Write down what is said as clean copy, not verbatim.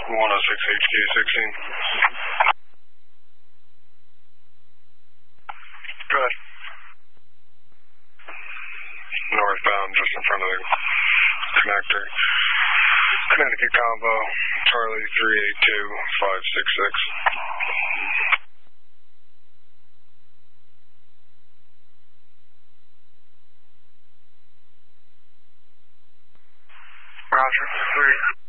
HQ 16. Go ahead. Northbound, just in front of the connector. Connecticut Combo, Charlie 382566. Roger, 3.